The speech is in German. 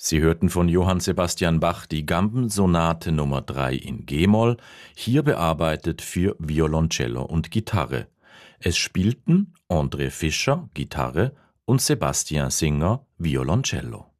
Sie hörten von Johann Sebastian Bach die Gambensonate Nummer 3 in G-Moll, hier bearbeitet für Violoncello und Gitarre. Es spielten André Fischer, Gitarre, und Sebastian Singer, Violoncello.